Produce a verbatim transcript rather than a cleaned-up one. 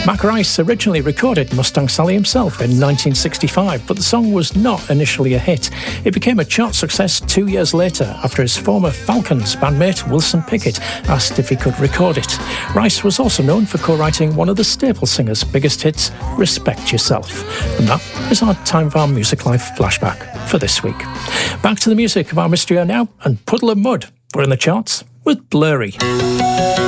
Mac Rice originally recorded Mustang Sally himself in nineteen sixty-five, but the song was not initially a hit. It became a chart success two years later after his former Falcons bandmate Wilson Pickett asked if he could record it. Rice was also known for co-writing one of the staple singer's biggest hits, Respect Yourself. And that is our Time of Our Music Life flashback for this week. Back to the music of our mystery now, and Puddle of Mudd were in the charts with Blurry.